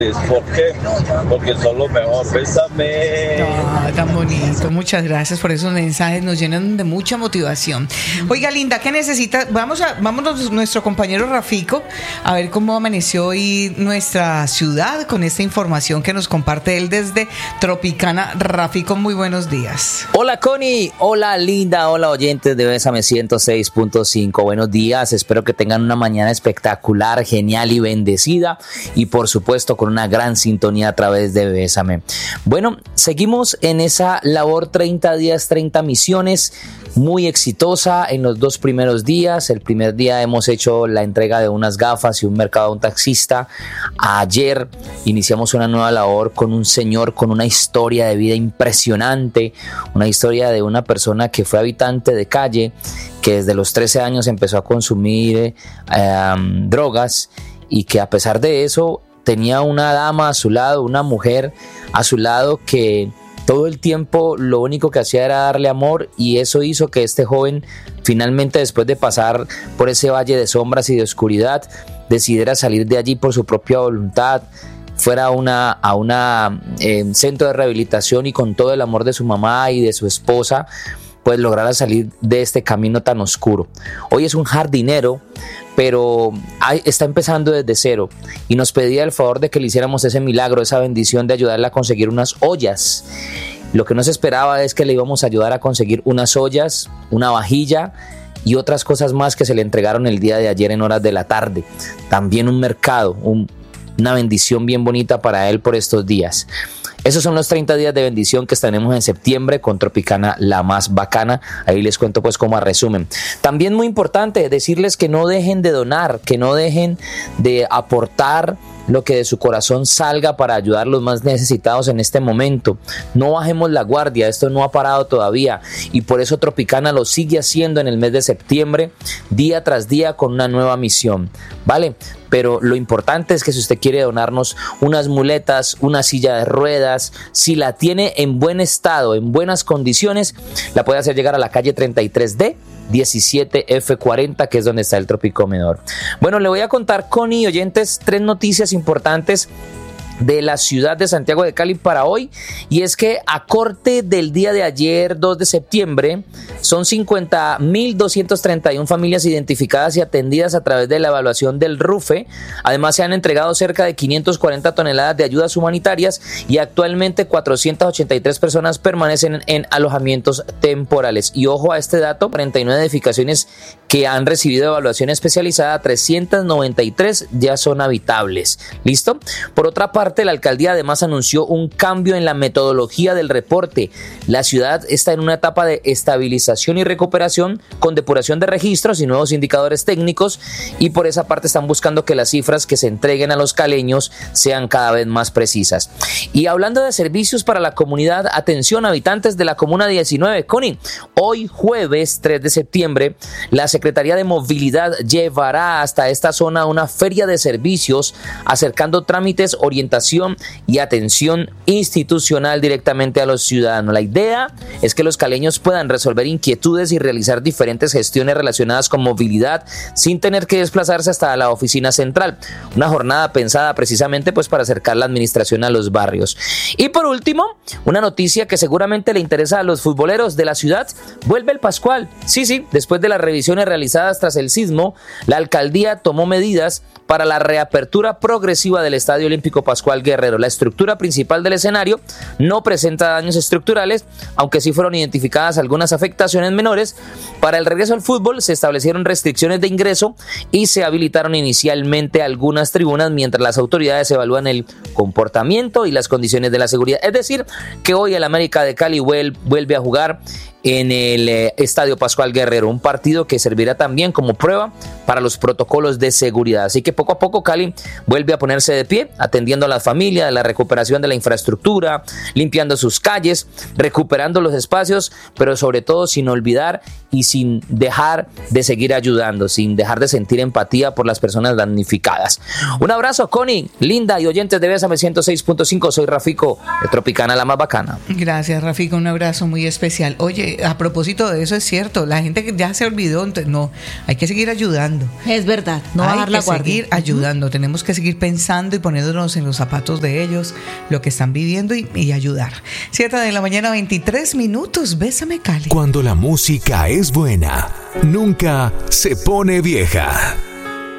¿Por qué? Porque son lo mejor. Bésame. Tan bonito. Muchas gracias por esos mensajes. Nos llenan de mucha motivación. Oiga, Linda, ¿qué necesita? Vámonos nuestro compañero Rafico a ver cómo amaneció hoy nuestra ciudad con esta información que nos comparte él desde Tropicana. Rafico, muy buenos días. Hola, Connie. Hola, Linda. Hola, oyentes de Bésame 106.5. Buenos días. Espero que tengan una mañana espectacular, genial y bendecida. Y por supuesto, con una gran sintonía a través de Bésame. Bueno, seguimos en esa labor 30 días, 30 misiones, muy exitosa en los 2 primeros días. El primer día hemos hecho la entrega de unas gafas y un mercado a un taxista. Ayer iniciamos una nueva labor con un señor con una historia de vida impresionante, una historia de una persona que fue habitante de calle, que desde los 13 años empezó a consumir drogas y que a pesar de eso tenía una dama a su lado, una mujer a su lado que todo el tiempo lo único que hacía era darle amor, y eso hizo que este joven finalmente, después de pasar por ese valle de sombras y de oscuridad, decidiera salir de allí por su propia voluntad, fuera a un centro de rehabilitación y con todo el amor de su mamá y de su esposa, pues lograra salir de este camino tan oscuro. Hoy es un jardinero, pero está empezando desde cero y nos pedía el favor de que le hiciéramos ese milagro, esa bendición de ayudarle a conseguir unas ollas. Lo que no se esperaba es que le íbamos a ayudar a conseguir unas ollas, una vajilla y otras cosas más que se le entregaron el día de ayer en horas de la tarde. También un mercado, una bendición bien bonita para él por estos días. Esos son los 30 días de bendición que estaremos en septiembre con Tropicana, la más bacana. Ahí les cuento pues como a resumen. También muy importante decirles que no dejen de donar, que no dejen de aportar lo que de su corazón salga para ayudar a los más necesitados en este momento. No bajemos la guardia, esto no ha parado todavía y por eso Tropicana lo sigue haciendo en el mes de septiembre, día tras día con una nueva misión, ¿vale? Pero lo importante es que si usted quiere donarnos unas muletas, una silla de ruedas, si la tiene en buen estado, en buenas condiciones, la puede hacer llegar a la calle 33D 17F40, que es donde está el Tropicomedor. Bueno, le voy a contar, Connie, oyentes, 3 noticias importantes de la ciudad de Santiago de Cali para hoy, y es que a corte del día de ayer, 2 de septiembre, son 50.231 familias identificadas y atendidas a través de la evaluación del RUFE. Además, se han entregado cerca de 540 toneladas de ayudas humanitarias y actualmente 483 personas permanecen en alojamientos temporales. Y ojo a este dato, 49 edificaciones que han recibido evaluación especializada, 393 ya son habitables. ¿Listo? Por otra parte, la alcaldía además anunció un cambio en la metodología del reporte. La ciudad está en una etapa de estabilización y recuperación con depuración de registros y nuevos indicadores técnicos, y por esa parte están buscando que las cifras que se entreguen a los caleños sean cada vez más precisas. Y hablando de servicios para la comunidad, atención habitantes de la Comuna 19, Connie, hoy jueves 3 de septiembre, la Secretaría de Movilidad llevará hasta esta zona una feria de servicios, acercando trámites, orientación y atención institucional directamente a los ciudadanos. La idea es que los caleños puedan resolver inquietudes y realizar diferentes gestiones relacionadas con movilidad sin tener que desplazarse hasta la oficina central. Una jornada pensada precisamente pues para acercar la administración a los barrios. Y por último, una noticia que seguramente le interesa a los futboleros de la ciudad: vuelve el Pascual. Sí, después de las revisiones realizadas tras el sismo, la alcaldía tomó medidas para la reapertura progresiva del Estadio Olímpico Pascual Guerrero. La estructura principal del escenario no presenta daños estructurales, aunque sí fueron identificadas algunas afectaciones menores. Para el regreso al fútbol se establecieron restricciones de ingreso y se habilitaron inicialmente algunas tribunas mientras las autoridades evalúan el comportamiento y las condiciones de la seguridad. Es decir, que hoy el América de Cali vuelve a jugar en el Estadio Pascual Guerrero, un partido que servirá también como prueba para los protocolos de seguridad. Así que poco a poco Cali vuelve a ponerse de pie, atendiendo a las familias, la recuperación de la infraestructura, limpiando sus calles, recuperando los espacios, pero sobre todo sin olvidar y sin dejar de seguir ayudando, sin dejar de sentir empatía por las personas damnificadas. Un abrazo, Connie, Linda y oyentes de Bésame 106.5. Soy Rafico, de Tropicana, la más bacana. Gracias, Rafico, un abrazo muy especial. Oye, a propósito de eso es cierto, la gente que ya se olvidó, entonces, no, hay que seguir ayudando. Es verdad, no bajar la guardia. Hay que seguir ayudando, tenemos que seguir pensando y poniéndonos en los zapatos de ellos, lo que están viviendo y ayudar. 7:23 a.m, Bésame Cali. Cuando la música es buena, nunca se pone vieja.